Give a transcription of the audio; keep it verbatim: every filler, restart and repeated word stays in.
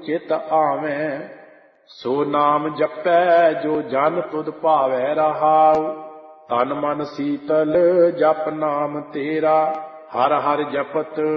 चित आवें। सो नाम जपै जो जन तुध भावै रहाउ। तन मन शीतल जप नाम तेरा, हर हर जपत